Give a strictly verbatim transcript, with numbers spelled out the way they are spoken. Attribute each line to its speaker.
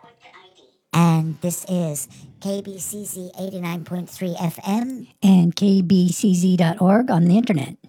Speaker 1: And this is K B C Z eighty-nine point three F M
Speaker 2: and K B C Z dot org on the internet.